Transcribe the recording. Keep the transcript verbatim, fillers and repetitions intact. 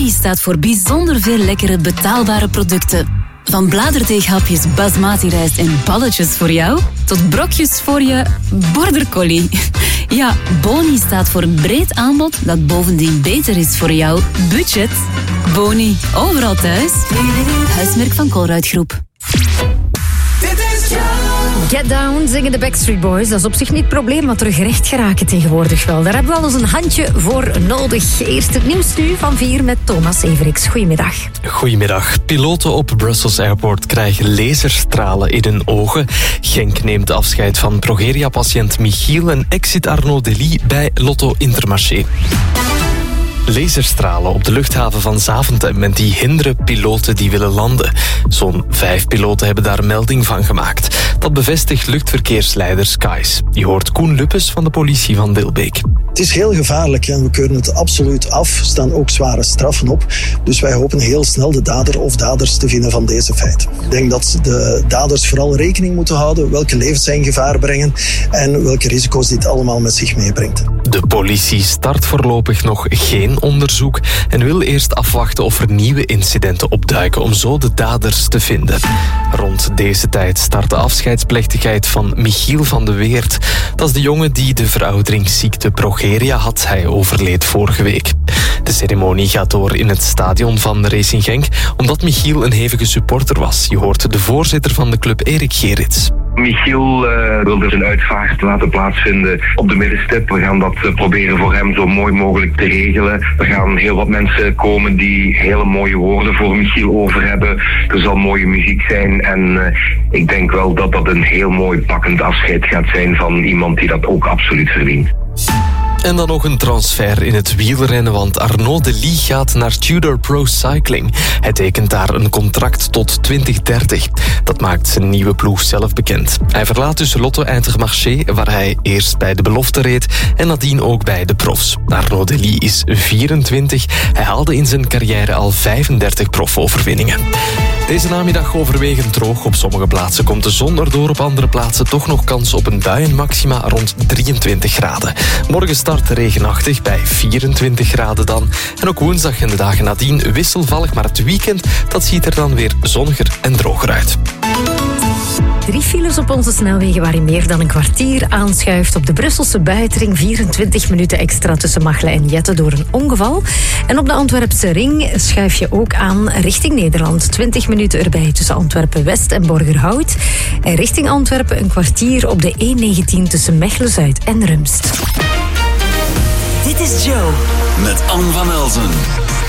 Boni staat voor bijzonder veel lekkere betaalbare producten. Van bladerdeeghapjes basmati rijst en balletjes voor jou, tot brokjes voor je border collie. Ja, Boni staat voor een breed aanbod dat bovendien beter is voor jouw budget. Boni, overal thuis. Huismerk van Colruyt Groep. Get Down zingen de Backstreet Boys. Dat is op zich niet het probleem, maar terug recht geraken tegenwoordig wel. Daar hebben we al eens een handje voor nodig. Eerst het nieuws nu van vier met Thomas Everix. Goedemiddag. Goedemiddag. Piloten op Brussels Airport krijgen laserstralen in hun ogen. Genk neemt afscheid van Progeria-patiënt Michiel en exit Arnaud Delis bij Lotto Intermarché. Laserstralen op de luchthaven van Zaventem en die hinderen piloten die willen landen. Zo'n vijf piloten hebben daar melding van gemaakt. Dat bevestigt luchtverkeersleider Skies. Je hoort Koen Luppes van de politie van Dilbeek. Het is heel gevaarlijk en we keuren het absoluut af. Er staan ook zware straffen op. Dus wij hopen heel snel de dader of daders te vinden van deze feit. Ik denk dat de daders vooral rekening moeten houden welke levens zij in gevaar brengen en welke risico's dit allemaal met zich meebrengt. De politie start voorlopig nog geen onderzoek en wil eerst afwachten of er nieuwe incidenten opduiken om zo de daders te vinden. Rond deze tijd start de afscheidsplechtigheid van Michiel van de Weert. Dat is de jongen die de verouderingsziekte Progeria had. Hij overleed vorige week. De ceremonie gaat door in het stadion van Racing Genk, omdat Michiel een hevige supporter was. Je hoort de voorzitter van de club, Erik Gerrits. Michiel uh, wilde zijn uitvaart laten plaatsvinden op de middenstip. We gaan dat uh, proberen voor hem zo mooi mogelijk te regelen. Er gaan heel wat mensen komen die hele mooie woorden voor Michiel over hebben. Er zal mooie muziek zijn en uh, ik denk wel dat dat een heel mooi pakkend afscheid gaat zijn van iemand die dat ook absoluut verdient. En dan nog een transfer in het wielrennen, want Arnaud Delis gaat naar Tudor Pro Cycling. Hij tekent daar een contract tot twintig dertig. Dat maakt zijn nieuwe ploeg zelf bekend. Hij verlaat dus Lotto Intermarché, waar hij eerst bij de belofte reed en nadien ook bij de profs. Arnaud Delis is vierentwintig. Hij haalde in zijn carrière al vijfendertig profoverwinningen. Deze namiddag overwegend droog. Op sommige plaatsen komt de zon erdoor. Op andere plaatsen toch nog kans op een bui en maxima rond drieëntwintig graden. Morgen start regenachtig bij vierentwintig graden dan. En ook woensdag en de dagen nadien wisselvallig. Maar het weekend, dat ziet er dan weer zonniger en droger uit. Drie files op onze snelwegen waarin meer dan een kwartier aanschuift. Op de Brusselse buitenring vierentwintig minuten extra tussen Machelen en Jette door een ongeval. En op de Antwerpse ring schuif je ook aan richting Nederland. twintig minuten erbij tussen Antwerpen-West en Borgerhout. En richting Antwerpen een kwartier op de E negentien tussen Mechelen-Zuid en Rumst. Dit is Joe. Met Anne van Elzen.